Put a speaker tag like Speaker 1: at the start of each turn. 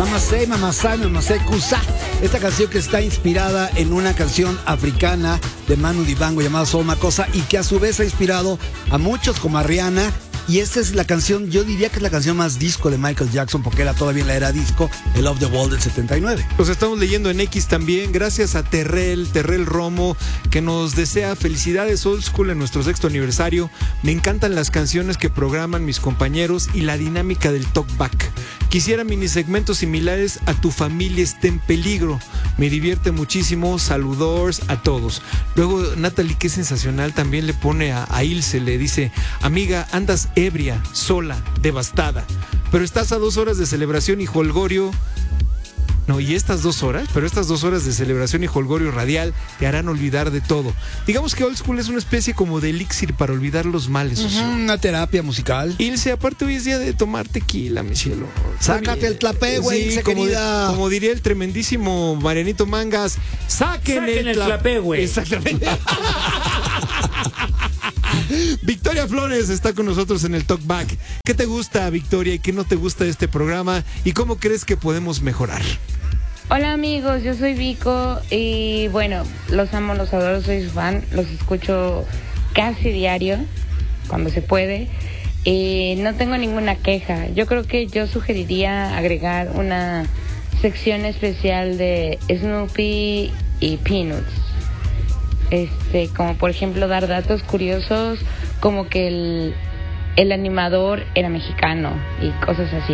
Speaker 1: Mamasé Kusa. Esta canción que está inspirada en una canción africana de Manu Dibango llamada Soul Makossa y que a su vez ha inspirado a muchos como a Rihanna. Y esta es la canción, yo diría que es la canción más disco de Michael Jackson porque era todavía en la era disco, el Off the Wall del 79.
Speaker 2: Los estamos leyendo en X también, gracias a Terrell Romo, que nos desea felicidades Old School en nuestro 6º aniversario. Me encantan las canciones que programan mis compañeros y la dinámica del talkback. Quisiera minisegmentos similares a Tu familia está en peligro. Me divierte muchísimo, saludos a todos. Luego Natalie, que es sensacional, también le pone a Ilse, le dice: amiga, andas ebria, sola, devastada, pero estás a 2 horas de celebración y jolgorio. No, y estas 2 horas, pero estas 2 horas de celebración y jolgorio radial te harán olvidar de todo. Digamos que Old School es una especie como de elixir para olvidar los males.
Speaker 1: Una terapia musical.
Speaker 2: Ilse, aparte hoy es día de tomar tequila, mi cielo.
Speaker 1: Sácate el tlapé, güey,
Speaker 2: sí, como diría el tremendísimo Marianito Mangas, saquen el
Speaker 3: tlapé, güey.
Speaker 2: Exactamente. Victoria Flores está con nosotros en el Talkback. ¿Qué te gusta, Victoria, y qué no te gusta de este programa? ¿Y cómo crees que podemos mejorar?
Speaker 4: Hola amigos, yo soy Vico y bueno, los amo, los adoro, soy su fan, los escucho casi diario, cuando se puede. No tengo ninguna queja. Yo creo que yo sugeriría agregar una sección especial de Snoopy y Peanuts. Como por ejemplo dar datos curiosos, como que el animador era mexicano y cosas así.